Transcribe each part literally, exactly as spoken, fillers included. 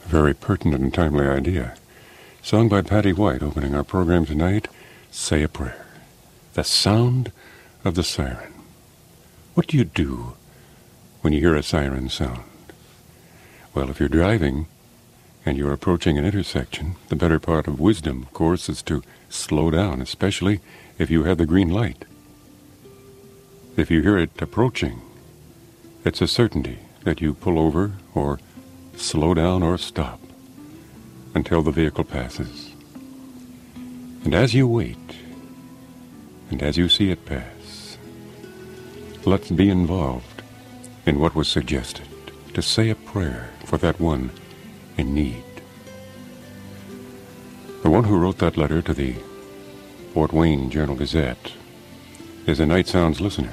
Very pertinent and timely idea. Sung by Patty White, opening our program tonight, Say a Prayer. The sound of the siren. What do you do when you hear a siren sound? Well, if you're driving and you're approaching an intersection, the better part of wisdom, of course, is to slow down, especially if you have the green light. If you hear it approaching, it's a certainty that you pull over or slow down or stop until the vehicle passes. And as you wait, and as you see it pass, let's be involved in what was suggested, to say a prayer for that one in need. The one who wrote that letter to the Fort Wayne Journal-Gazette is a Night Sounds listener.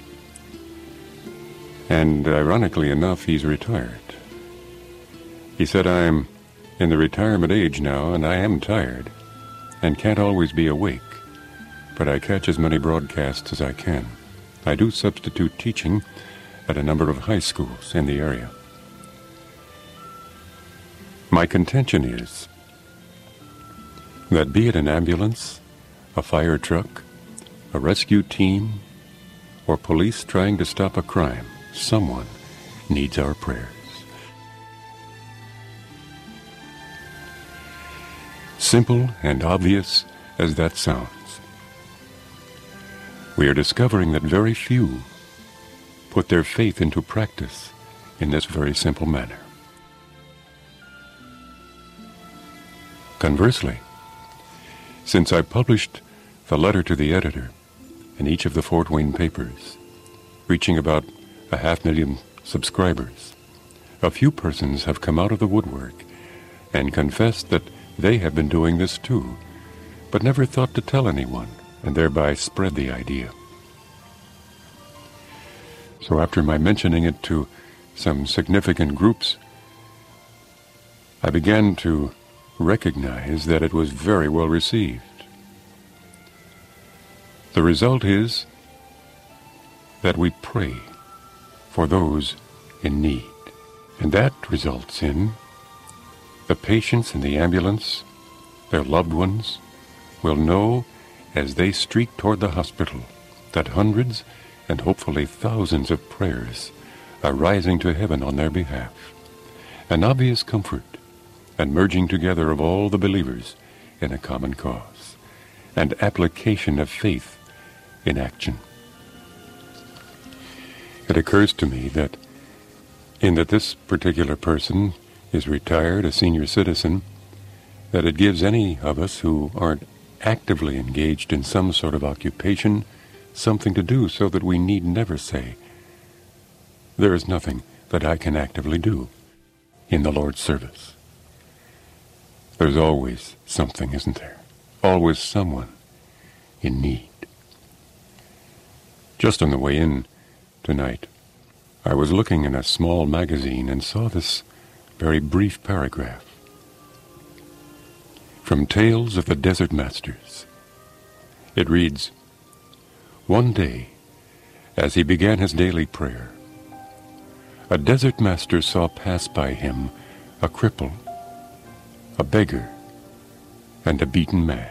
And ironically enough, he's retired. He said, I'm in the retirement age now, and I am tired, and can't always be awake, but I catch as many broadcasts as I can. I do substitute teaching at a number of high schools in the area. My contention is that be it an ambulance, a fire truck, a rescue team, or police trying to stop a crime, someone needs our prayers. Simple and obvious as that sounds, we are discovering that very few put their faith into practice in this very simple manner. Conversely, since I published the letter to the editor in each of the Fort Wayne papers, reaching about a half million subscribers, a few persons have come out of the woodwork and confessed that they have been doing this too, but never thought to tell anyone, and thereby spread the idea. So after my mentioning it to some significant groups, I began to recognize that it was very well received. The result is that we pray for those in need, and that results in the patients in the ambulance, their loved ones, will know as they streak toward the hospital that hundreds and hopefully thousands of prayers are rising to heaven on their behalf. An obvious comfort and merging together of all the believers in a common cause, and application of faith in action. It occurs to me that in that this particular person is retired, a senior citizen, that it gives any of us who aren't actively engaged in some sort of occupation something to do, so that we need never say, there is nothing that I can actively do in the Lord's service. There's always something, isn't there? Always someone in need. Just on the way in tonight, I was looking in a small magazine and saw this very brief paragraph from Tales of the Desert Masters. It reads, one day, as he began his daily prayer, a desert master saw pass by him a cripple, a beggar, and a beaten man.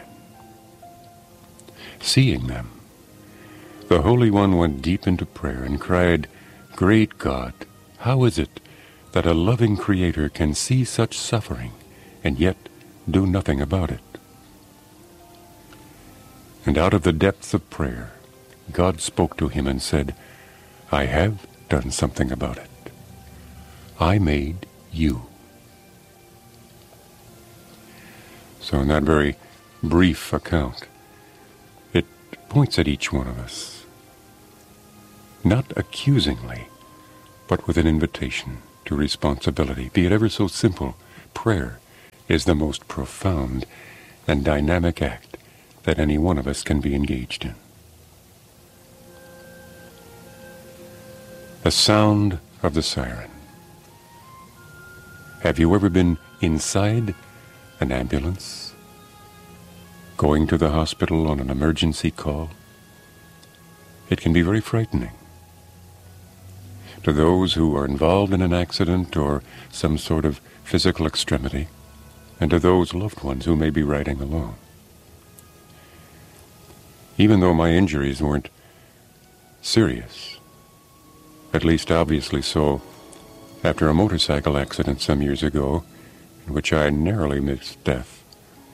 Seeing them, the Holy One went deep into prayer and cried, Great God, how is it that a loving Creator can see such suffering and yet do nothing about it? And out of the depths of prayer, God spoke to him and said, I have done something about it. I made you. So in that very brief account, it points at each one of us, not accusingly, but with an invitation to responsibility, be it ever so simple. Prayer is the most profound and dynamic act that any one of us can be engaged in. The sound of the siren. Have you ever been inside an ambulance, going to the hospital on an emergency call? It can be very frightening. to those who are involved in an accident or some sort of physical extremity, and to those loved ones who may be riding alone. Even though my injuries weren't serious, at least obviously so, after a motorcycle accident some years ago, in which I narrowly missed death.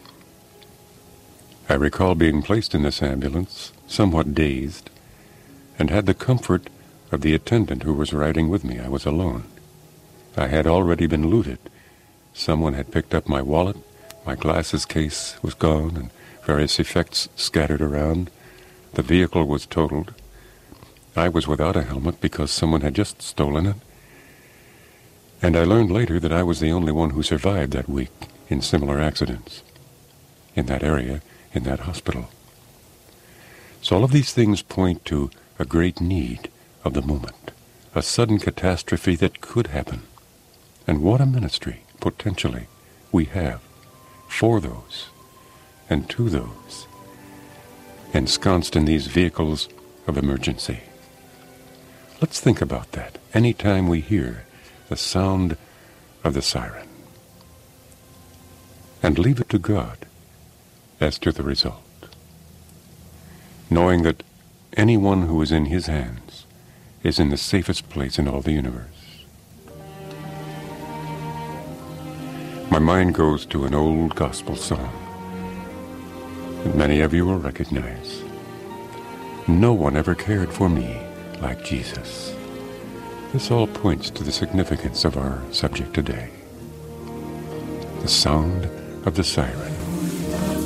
I recall being placed in this ambulance, somewhat dazed, and had the comfort of the attendant who was riding with me. I was alone. I had already been looted. Someone had picked up my wallet, my glasses case was gone, and various effects scattered around. The vehicle was totaled. I was without a helmet because someone had just stolen it. And I learned later that I was the only one who survived that week in similar accidents, in that area, in that hospital. So all of these things point to a great need of the moment, a sudden catastrophe that could happen. And what a ministry, potentially, we have for those and to those ensconced in these vehicles of emergency. Let's think about that anytime we hear the sound of the siren, and leave it to God as to the result, knowing that anyone who is in His hands is in the safest place in all the universe. My mind goes to an old gospel song that many of you will recognize. No one ever cared for me like Jesus. This all points to the significance of our subject today. The sound of the siren.